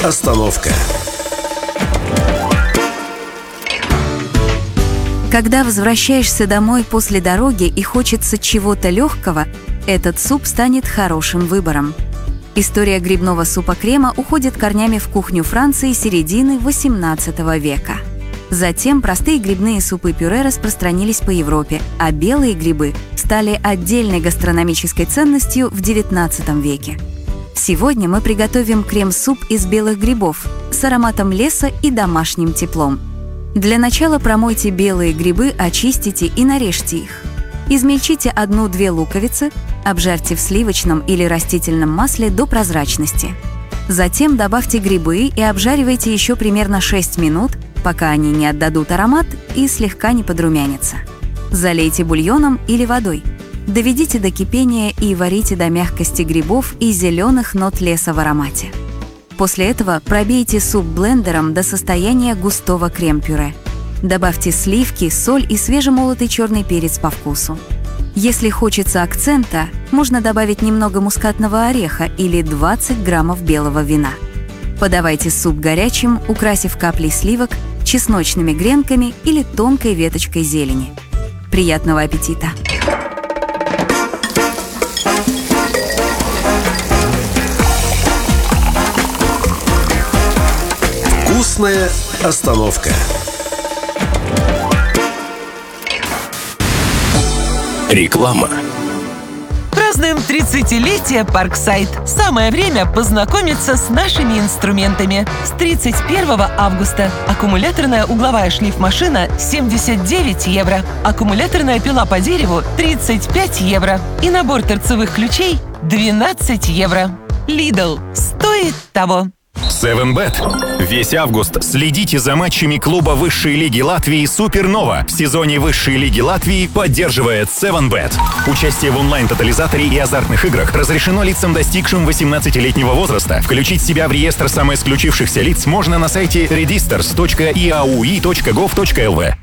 Остановка. Когда возвращаешься домой после дороги и хочется чего-то легкого, этот суп станет хорошим выбором. История грибного супа-крема уходит корнями в кухню Франции середины XVIII века. Затем простые грибные супы-пюре распространились по Европе, а белые грибы стали отдельной гастрономической ценностью в XIX веке. Сегодня мы приготовим крем-суп из белых грибов с ароматом леса и домашним теплом. Для начала промойте белые грибы, очистите и нарежьте их. Измельчите 1-2 луковицы, обжарьте в сливочном или растительном масле до прозрачности. Затем добавьте грибы и обжаривайте еще примерно 6 минут, пока они не отдадут аромат и слегка не подрумянятся. Залейте бульоном или водой. Доведите до кипения и варите до мягкости грибов и зеленых нот леса в аромате. После этого пробейте суп блендером до состояния густого крем-пюре. Добавьте сливки, соль и свежемолотый черный перец по вкусу. Если хочется акцента, можно добавить немного мускатного ореха или 20 граммов белого вина. Подавайте суп горячим, украсив каплей сливок, чесночными гренками или тонкой веточкой зелени. Приятного аппетита! Вкусная остановка. Реклама. Празднуем 30-летие Парксайд. Самое время познакомиться с нашими инструментами. С 31 августа аккумуляторная угловая шлифмашина 79 евро, аккумуляторная пила по дереву 35 евро и набор торцевых ключей 12 евро. Lidl стоит того. 7bet. Весь август следите за матчами клуба высшей лиги Латвии «Супернова». В сезоне высшей лиги Латвии поддерживает 7bet. Участие в онлайн-тотализаторе и азартных играх разрешено лицам, достигшим 18-летнего возраста. Включить себя в реестр самоисключившихся лиц можно на сайте registers.iaui.gov.lv.